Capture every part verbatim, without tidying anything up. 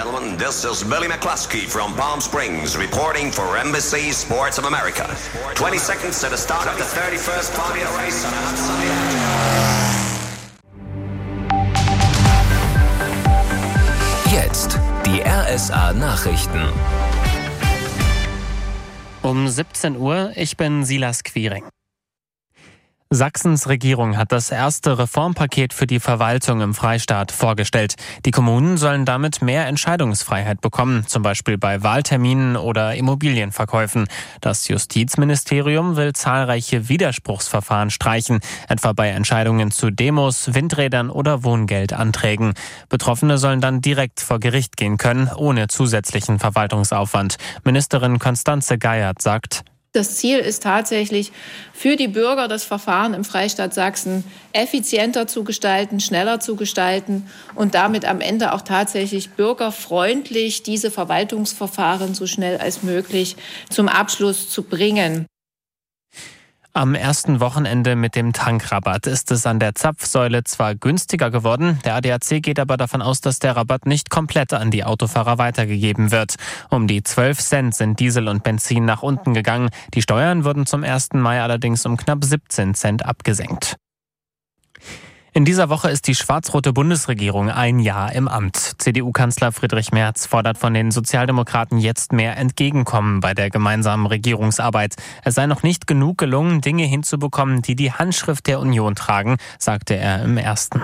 gentlemen, this is Billy McCluskey from Palm Springs reporting for N B C Sports of America. twenty seconds to the start of the thirty-first Formula race on a hot sunny day. Jetzt die R S A-Nachrichten. Um siebzehn Uhr, ich bin Silas Quiring. Sachsens Regierung hat das erste Reformpaket für die Verwaltung im Freistaat vorgestellt. Die Kommunen sollen damit mehr Entscheidungsfreiheit bekommen, zum Beispiel bei Wahlterminen oder Immobilienverkäufen. Das Justizministerium will zahlreiche Widerspruchsverfahren streichen, etwa bei Entscheidungen zu Demos, Windrädern oder Wohngeldanträgen. Betroffene sollen dann direkt vor Gericht gehen können, ohne zusätzlichen Verwaltungsaufwand. Ministerin Constanze Geiert sagt: Das Ziel ist tatsächlich, für die Bürger das Verfahren im Freistaat Sachsen effizienter zu gestalten, schneller zu gestalten und damit am Ende auch tatsächlich bürgerfreundlich diese Verwaltungsverfahren so schnell als möglich zum Abschluss zu bringen. Am ersten Wochenende mit dem Tankrabatt ist es an der Zapfsäule zwar günstiger geworden, der A D A C geht aber davon aus, dass der Rabatt nicht komplett an die Autofahrer weitergegeben wird. Um die zwölf Cent sind Diesel und Benzin nach unten gegangen. Die Steuern wurden zum ersten Mai allerdings um knapp siebzehn Cent abgesenkt. In dieser Woche ist die schwarz-rote Bundesregierung ein Jahr im Amt. C D U-Kanzler Friedrich Merz fordert von den Sozialdemokraten jetzt mehr Entgegenkommen bei der gemeinsamen Regierungsarbeit. Es sei noch nicht genug gelungen, Dinge hinzubekommen, die die Handschrift der Union tragen, sagte er im ersten.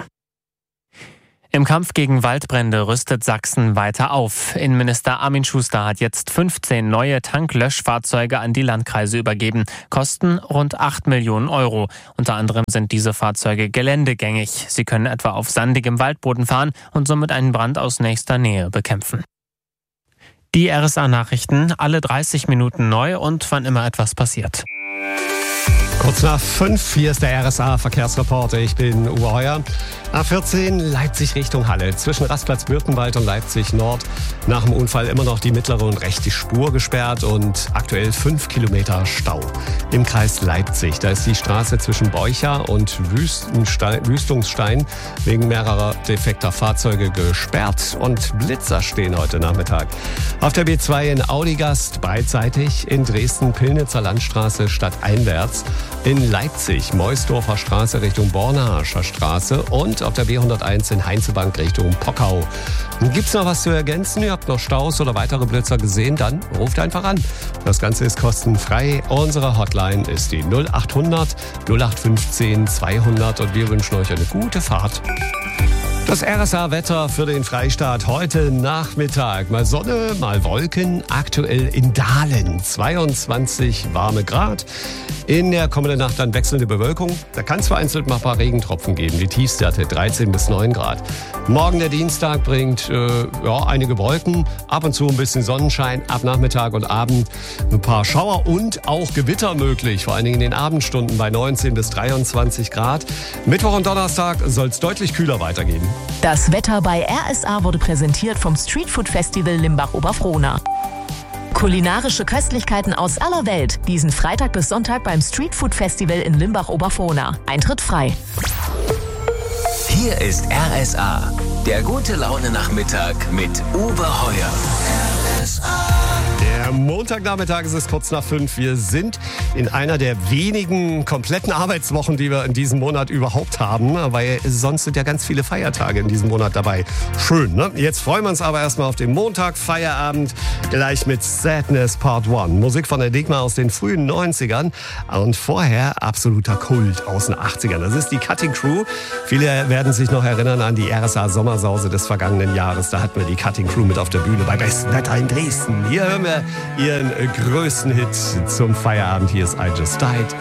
Im Kampf gegen Waldbrände rüstet Sachsen weiter auf. Innenminister Armin Schuster hat jetzt fünfzehn neue Tanklöschfahrzeuge an die Landkreise übergeben. Kosten rund acht Millionen Euro. Unter anderem sind diese Fahrzeuge geländegängig. Sie können etwa auf sandigem Waldboden fahren und somit einen Brand aus nächster Nähe bekämpfen. Die R S A-Nachrichten, alle dreißig Minuten neu und wann immer etwas passiert. Kurz nach fünf, hier ist der R S A-Verkehrsreporter. Ich bin Uwe Heuer. A vierzehn Leipzig Richtung Halle. Zwischen Rastplatz Birkenwald und Leipzig Nord. Nach dem Unfall immer noch die mittlere und rechte Spur gesperrt und aktuell fünf Kilometer Stau. Im Kreis Leipzig, da ist die Straße zwischen Beucher und Wüstenstein, Wüstungsstein wegen mehrerer defekter Fahrzeuge gesperrt und Blitzer stehen heute Nachmittag. Auf der B zwei in Audigast beidseitig, in Dresden Pillnitzer Landstraße stadteinwärts, in Leipzig Meusdorfer Straße Richtung Bornharscher Straße und auf der B hunderteins in Heinzelbank Richtung Pockau. Gibt's noch was zu ergänzen? Ihr habt noch Staus oder weitere Blitzer gesehen? Dann ruft einfach an. Das Ganze ist kostenfrei. Unsere Hotline ist die null acht hundert null acht fünfzehn zweihundert und wir wünschen euch eine gute Fahrt. Das R S A-Wetter für den Freistaat heute Nachmittag. Mal Sonne, mal Wolken. Aktuell in Dahlen zweiundzwanzig warme Grad. In der kommenden Nacht dann wechselnde Bewölkung. Da kann es vereinzelt mal ein paar Regentropfen geben. Die Tiefstwerte dreizehn bis neun Grad. Morgen der Dienstag bringt äh, ja, einige Wolken. Ab und zu ein bisschen Sonnenschein. Ab Nachmittag und Abend ein paar Schauer und auch Gewitter möglich. Vor allen Dingen in den Abendstunden bei neunzehn bis dreiundzwanzig Grad. Mittwoch und Donnerstag soll es deutlich kühler weitergehen. Das Wetter bei R S A wurde präsentiert vom Streetfood Festival Limbach-Oberfrohna. Kulinarische Köstlichkeiten aus aller Welt. Diesen Freitag bis Sonntag beim Streetfood Festival in Limbach-Oberfrohna. Eintritt frei. Hier ist R S A, der gute Laune-Nachmittag mit Uwe Heuer. R S A. Der Montagnachmittag ist es kurz nach fünf. Wir sind in einer der wenigen kompletten Arbeitswochen, die wir in diesem Monat überhaupt haben, weil sonst sind ja ganz viele Feiertage in diesem Monat dabei. Schön, ne? Jetzt freuen wir uns aber erstmal auf den Montag, Feierabend, gleich mit Sadness Part eins. Musik von Enigma aus den frühen neunzigern und vorher absoluter Kult aus den achtzigern. Das ist die Cutting Crew. Viele werden sich noch erinnern an die R S A Sommersause des vergangenen Jahres. Da hatten wir die Cutting Crew mit auf der Bühne bei bestem Wetter in Dresden. Hier hören wir ihren größten Hit zum Feierabend. Hier ist I Just Died.